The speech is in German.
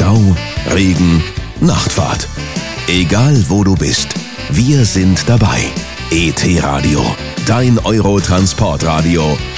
Stau, Regen, Nachtfahrt. Egal wo du bist, wir sind dabei. ET Radio, dein Eurotransportradio